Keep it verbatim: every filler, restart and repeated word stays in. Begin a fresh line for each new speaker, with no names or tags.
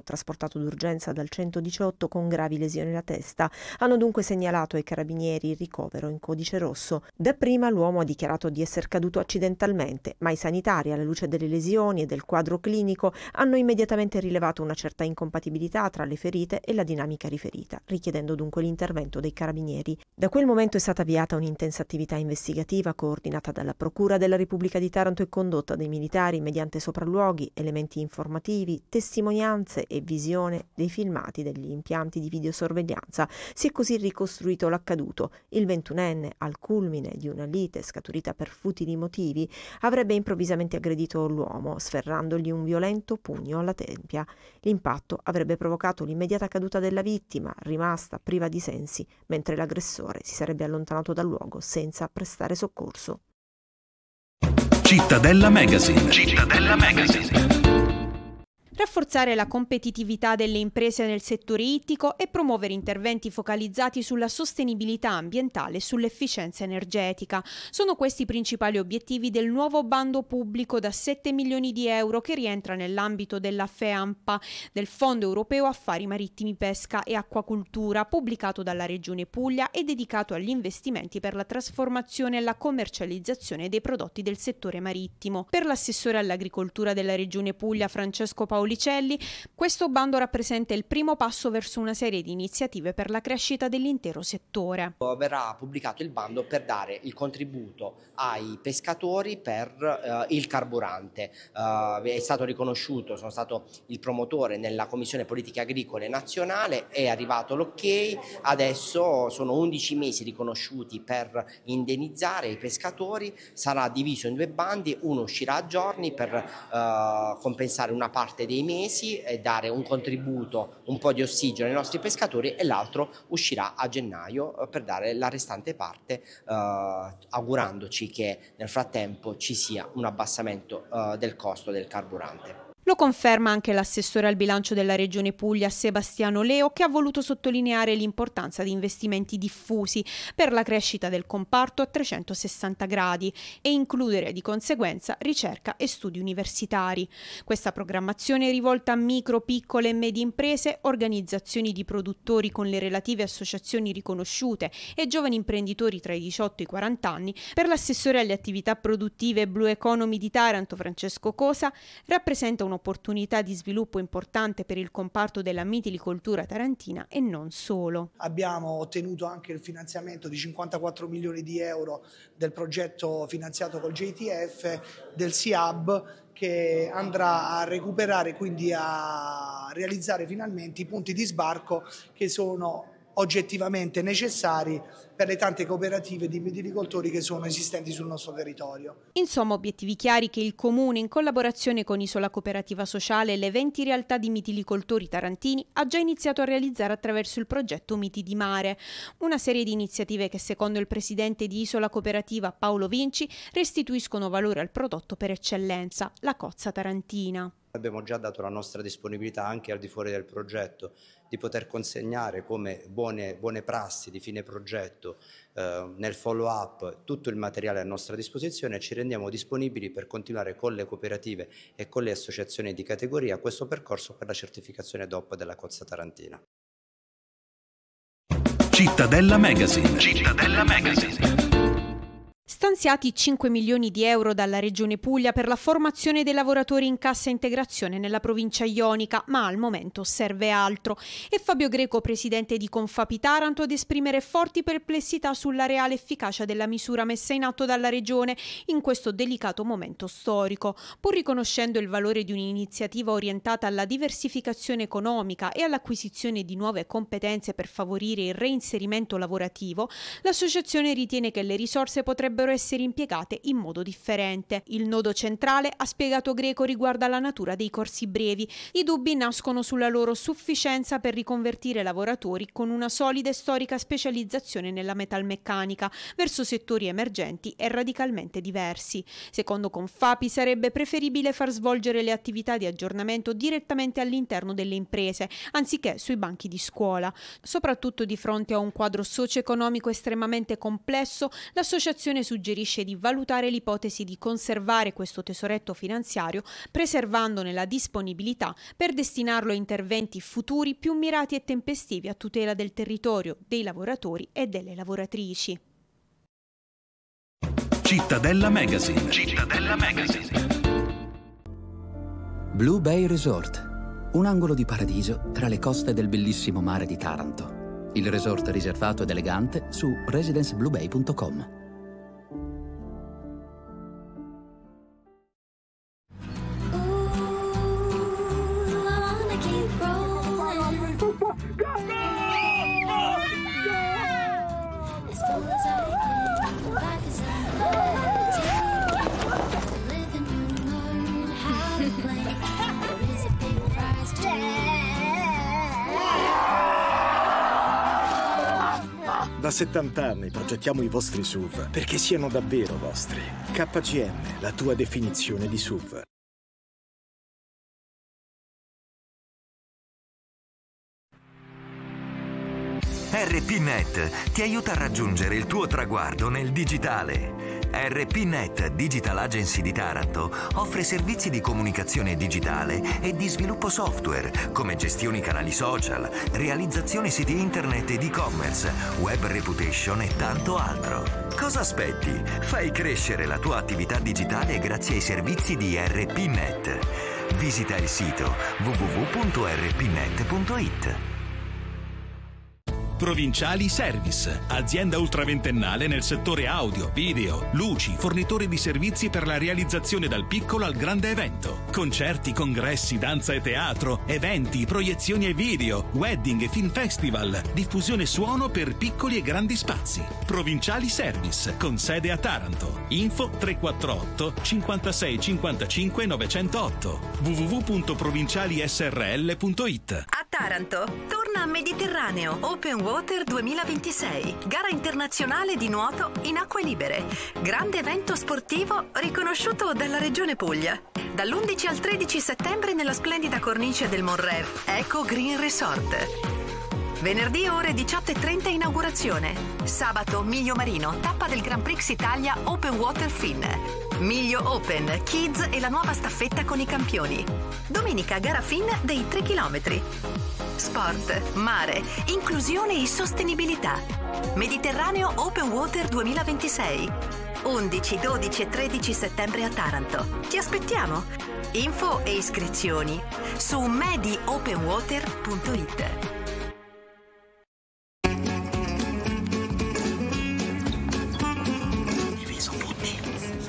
trasportato d'urgenza dal centodiciotto con gravi lesioni alla testa. Hanno dunque segnalato ai carabinieri il ricovero in codice rosso. Dapprima l'uomo ha dichiarato di essere caduto accidentalmente, ma i sanitari, alla luce delle lesioni e del quadro clinico, hanno immediatamente rilevato una certa incompatibilità tra le ferite e la dinamica riferita, richiedendo dunque l'intervento dei carabinieri. Da quel momento è stata avviata un'intensa attività investigativa coordinata dalla Procura della Repubblica di Taranto e condotta dai militari mediante sopralluoghi, elementi informativi, testimonianze e visione dei filmati degli impianti di videosorveglianza. Si è così ricostruito l'accaduto. Il ventunenne, al culmine di una lite scaturita per futili motivi, avrebbe improvvisamente aggredito l'uomo, sferrandogli un violento pugno alla tempia. L'impatto avrebbe provocato l'immediata caduta della vittima, rimasta priva di sensi, mentre l'aggressore si sarebbe allontanato dal luogo senza prestare soccorso.
Cittadella Magazine. Cittadella Magazine.
Rafforzare la competitività delle imprese nel settore ittico e promuovere interventi focalizzati sulla sostenibilità ambientale e sull'efficienza energetica. Sono questi i principali obiettivi del nuovo bando pubblico da sette milioni di euro che rientra nell'ambito della FEAMPA, del Fondo Europeo Affari Marittimi, Pesca e Acquacultura, pubblicato dalla Regione Puglia e dedicato agli investimenti per la trasformazione e la commercializzazione dei prodotti del settore marittimo. Per l'assessore all'agricoltura della Regione Puglia, Francesco Paolicelli, questo bando rappresenta il primo passo verso una serie di iniziative per la crescita dell'intero settore.
Verrà pubblicato il bando per dare il contributo ai pescatori per uh, il carburante. Uh, è stato riconosciuto, sono stato il promotore nella Commissione Politiche Agricole Nazionale, è arrivato l'ok, adesso sono undici mesi riconosciuti per indennizzare i pescatori, sarà diviso in due bandi, uno uscirà a giorni per uh, compensare una parte dei mesi e dare un contributo, un po' di ossigeno ai nostri pescatori, e l'altro uscirà a gennaio per dare la restante parte, eh, augurandoci che nel frattempo ci sia un abbassamento eh, del costo del carburante.
Lo conferma anche l'assessore al bilancio della Regione Puglia, Sebastiano Leo, che ha voluto sottolineare l'importanza di investimenti diffusi per la crescita del comparto a trecentosessanta gradi e includere di conseguenza ricerca e studi universitari. Questa programmazione è rivolta a micro, piccole e medie imprese, organizzazioni di produttori con le relative associazioni riconosciute e giovani imprenditori tra i diciotto e i quaranta anni. Per l'assessore alle attività produttive Blue Economy di Taranto, Francesco Cosa, rappresenta un un'opportunità di sviluppo importante per il comparto della mitilicoltura tarantina e non solo.
Abbiamo ottenuto anche il finanziamento di cinquantaquattro milioni di euro del progetto finanziato col J T F del S I A B, che andrà a recuperare, quindi a realizzare finalmente i punti di sbarco che sono oggettivamente necessari per le tante cooperative di mitilicoltori che sono esistenti sul nostro territorio.
Insomma, obiettivi chiari che il Comune, in collaborazione con Isola Cooperativa Sociale e le venti realtà di mitilicoltori tarantini, ha già iniziato a realizzare attraverso il progetto Miti di Mare, una serie di iniziative che, secondo il presidente di Isola Cooperativa Paolo Vinci, restituiscono valore al prodotto per eccellenza, la cozza tarantina.
Abbiamo già dato la nostra disponibilità anche al di fuori del progetto di poter consegnare come buone, buone prassi di fine progetto eh, nel follow up tutto il materiale a nostra disposizione, e ci rendiamo disponibili per continuare con le cooperative e con le associazioni di categoria questo percorso per la certificazione D O P della cozza tarantina.
Cittadella Magazine. Cittadella Magazine.
Stanziati cinque milioni di euro dalla Regione Puglia per la formazione dei lavoratori in cassa integrazione nella provincia ionica, ma al momento serve altro. È Fabio Greco, presidente di Confapi Taranto, ad esprimere forti perplessità sulla reale efficacia della misura messa in atto dalla Regione in questo delicato momento storico. Pur riconoscendo il valore di un'iniziativa orientata alla diversificazione economica e all'acquisizione di nuove competenze per favorire il reinserimento lavorativo, l'associazione ritiene che le risorse potrebbero essere impiegate in modo differente. Il nodo centrale, ha spiegato Greco, riguarda la natura dei corsi brevi. I dubbi nascono sulla loro sufficienza per riconvertire lavoratori con una solida e storica specializzazione nella metalmeccanica verso settori emergenti e radicalmente diversi. Secondo Confapi sarebbe preferibile far svolgere le attività di aggiornamento direttamente all'interno delle imprese, anziché sui banchi di scuola. Soprattutto di fronte a un quadro socio-economico estremamente complesso, l'associazione suggerisce di valutare l'ipotesi di conservare questo tesoretto finanziario, preservandone la disponibilità per destinarlo a interventi futuri più mirati e tempestivi a tutela del territorio, dei lavoratori e delle lavoratrici.
Cittadella Magazine. Cittadella Magazine.
Blue Bay Resort, un angolo di paradiso tra le coste del bellissimo mare di Taranto. Il resort riservato ed elegante su residence blue bay punto com.
Da settanta anni progettiamo i vostri S U V perché siano davvero vostri. K G M, la tua definizione di S U V.
R P Net ti aiuta a raggiungere il tuo traguardo nel digitale. R P Net Digital Agency di Taranto offre servizi di comunicazione digitale e di sviluppo software, come gestioni canali social, realizzazione siti internet ed e-commerce, web reputation e tanto altro. Cosa aspetti? Fai crescere la tua attività digitale grazie ai servizi di R P Net. Visita il sito w w w punto r p net punto i t.
Provinciali Service, azienda ultraventennale nel settore audio, video, luci, fornitore di servizi per la realizzazione dal piccolo al grande evento. Concerti, congressi, danza e teatro, eventi, proiezioni e video, wedding e film festival, diffusione suono per piccoli e grandi spazi. Provinciali Service, con sede a Taranto. Info tre quattro otto cinquantasei cinquantacinque novecentotto w w w punto provinciali s r l punto i t.
A Taranto torna Mediterraneo Open Water duemilaventisei, gara internazionale di nuoto in acque libere. Grande evento sportivo riconosciuto dalla Regione Puglia. Dall'undici al tredici settembre nella splendida cornice del Monrev Eco Green Resort. Venerdì ore diciotto e trenta inaugurazione. Sabato Miglio Marino, tappa del Grand Prix Italia Open Water Fin. Miglio Open, Kids e la nuova staffetta con i campioni. Domenica gara fin dei tre chilometri. Sport, mare, inclusione e sostenibilità. Mediterraneo Open Water duemilaventisei. undici, dodici e tredici settembre a Taranto. Ti aspettiamo. Info e iscrizioni su medi open water punto i t.